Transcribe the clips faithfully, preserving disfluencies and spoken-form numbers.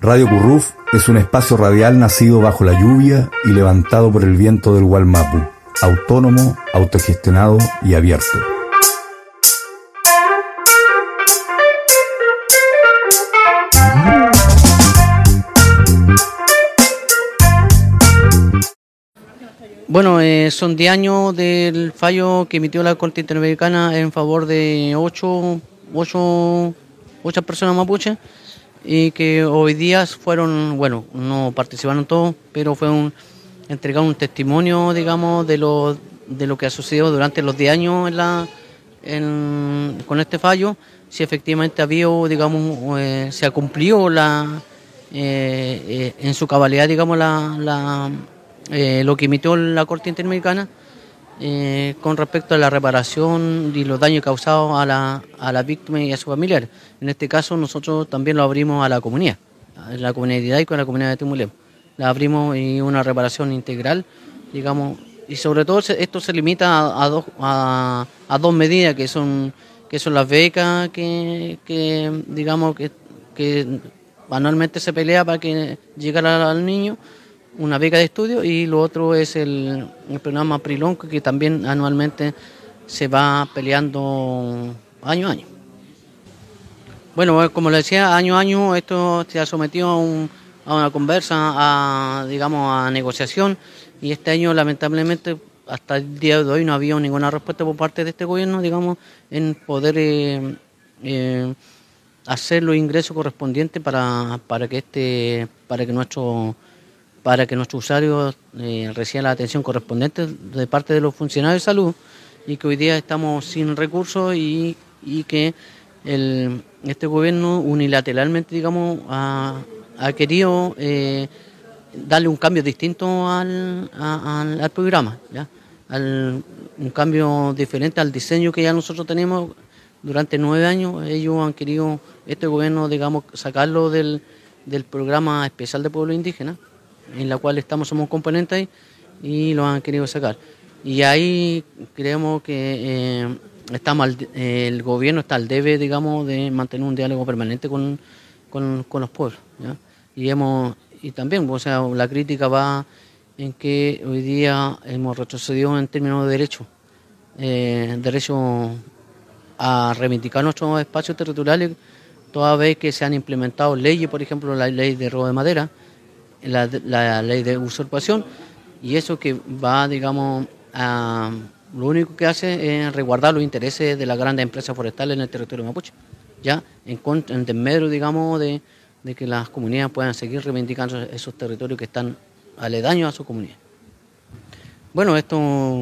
Radio Curruf es un espacio radial nacido bajo la lluvia y levantado por el viento del Gualmapu, autónomo, autogestionado y abierto. Bueno, eh, son diez años del fallo que emitió la Corte Interamericana en favor de ocho, ocho, ocho personas mapuches, y que hoy día fueron, bueno, no participaron todos, pero fue un entregar un testimonio, digamos, de lo de lo que ha sucedido durante los diez años en la, en, con este fallo, si efectivamente ha habido, digamos, eh, se ha cumplido la, eh, eh, en su cabalidad, digamos, la, la eh, lo que emitió la Corte Interamericana eh, con respecto a la reparación y los daños causados a la, a la víctima y a sus familiares. En este caso nosotros también lo abrimos a la comunidad, a la comunidad de Hidalgo y a la comunidad de Timulem. La abrimos y una reparación integral, digamos, y sobre todo esto se limita a, a, dos, a, a dos medidas que son que son las becas que, que digamos que, que anualmente se pelea para que llegara al niño, una beca de estudio, y lo otro es el, el programa Prilón, que también anualmente se va peleando año a año. Bueno, como le decía, año a año esto se ha sometido a, un, a una conversa, a, digamos, a negociación, y este año lamentablemente hasta el día de hoy no ha habido ninguna respuesta por parte de este gobierno, digamos, en poder eh, eh, hacer los ingresos correspondientes para, para que este, para que nuestro para que nuestros usuarios eh, reciban la atención correspondiente de parte de los funcionarios de salud, y que hoy día estamos sin recursos y, y que el, este gobierno unilateralmente, digamos, ha, ha querido eh, darle un cambio distinto al, a, al, al programa, ¿ya? Al, un cambio diferente al diseño que ya nosotros tenemos durante nueve años. Ellos han querido, este gobierno, digamos, sacarlo del, del programa especial de pueblos indígenas, en la cual estamos, somos componentes ahí, y lo han querido sacar. Y ahí creemos que eh, estamos al, eh, el gobierno está al debe, digamos, de mantener un diálogo permanente con, con, con los pueblos, ¿ya? Y hemos y también, o sea, la crítica va en que hoy día hemos retrocedido en términos de derechos, eh, derecho a reivindicar nuestros espacios territoriales, toda vez que se han implementado leyes, por ejemplo, la ley de robo de madera, La, la ley de usurpación, y eso que va, digamos, a, lo único que hace es resguardar los intereses de las grandes empresas forestales en el territorio mapuche, ya en, en desmedro, digamos, de, de que las comunidades puedan seguir reivindicando esos territorios que están aledaños a su comunidad. Bueno, esto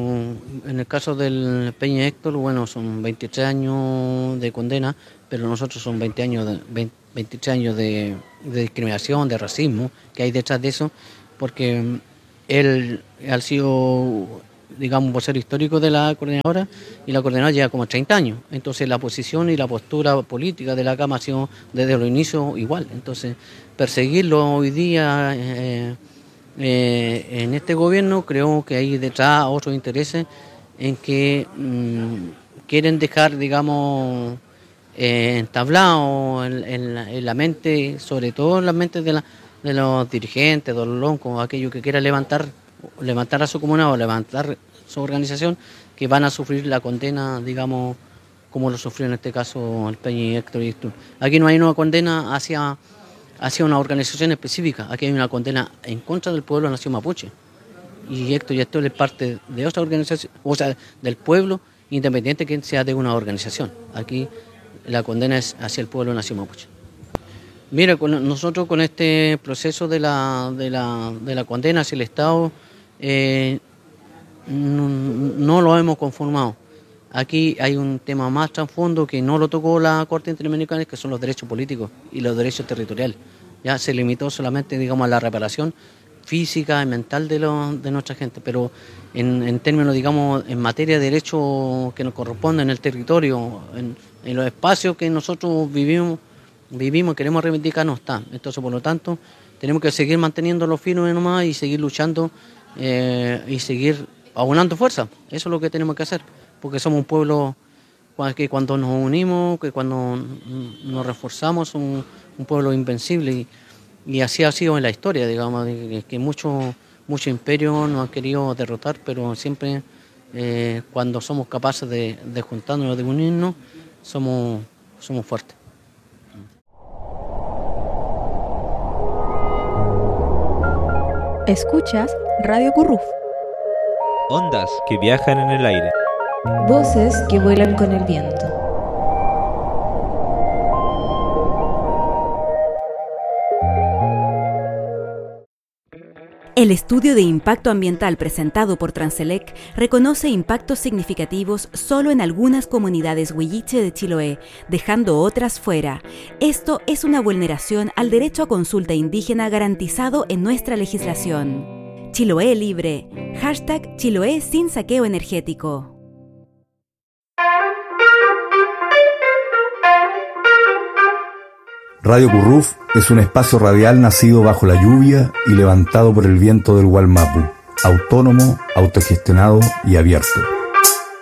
en el caso del Peña Héctor, bueno, son veintitrés años de condena, pero nosotros son veinte años de, veinte, veintitrés años de, de discriminación, de racismo que hay detrás de eso, porque él ha sido, digamos, vocero histórico de la coordinadora, y la coordinadora lleva como treinta años. Entonces la posición y la postura política de la Cámara ha sido desde los inicios igual. Entonces perseguirlo hoy día eh, eh, en este gobierno, creo que hay detrás otros intereses en que mmm, quieren dejar, digamos, Eh, entablado en, en, la, en la mente, sobre todo en las mentes de, la, de los dirigentes, de los loncos, aquellos que quieran levantar, levantar a su comunidad o levantar su organización, que van a sufrir la condena, digamos, como lo sufrió en este caso el Peña y Héctor y Héctor. Aquí no hay una condena hacia, hacia una organización específica, aquí hay una condena en contra del pueblo de la nación mapuche. Y Héctor y Héctor es parte de otra organización, o sea, del pueblo, independiente que sea de una organización. Aquí la condena es hacia el pueblo nación mapuche. Mira, con, nosotros con este proceso de la, de la, de la condena hacia el Estado eh, no, no lo hemos conformado. Aquí hay un tema más trasfondo que no lo tocó la Corte Interamericana, que son los derechos políticos y los derechos territoriales. Ya se limitó solamente, digamos, a la reparación física y mental de, lo, de nuestra gente, pero en, en términos, digamos, en materia de derechos que nos corresponden en el territorio, en, en los espacios que nosotros vivimos, vivimos, queremos reivindicar, no están. Entonces, por lo tanto, tenemos que seguir manteniendo los firmes nomás y seguir luchando eh, y seguir aunando fuerza. Eso es lo que tenemos que hacer, porque somos un pueblo que cuando nos unimos, que cuando nos reforzamos, un, un pueblo invencible. Y, y así ha sido en la historia, digamos, de que muchos mucho imperios nos han querido derrotar, pero siempre eh, cuando somos capaces de, de juntarnos, de unirnos, somos, somos fuertes. Escuchas Radio Curruf. Ondas que viajan en el aire. Voces que vuelan con el viento. El estudio de impacto ambiental presentado por Transelec reconoce impactos significativos solo en algunas comunidades huilliche de Chiloé, dejando otras fuera. Esto es una vulneración al derecho a consulta indígena garantizado en nuestra legislación. Chiloé libre. Hashtag Chiloé sin saqueo energético. Radio Curruf es un espacio radial nacido bajo la lluvia y levantado por el viento del Gualmapu, autónomo, autogestionado y abierto.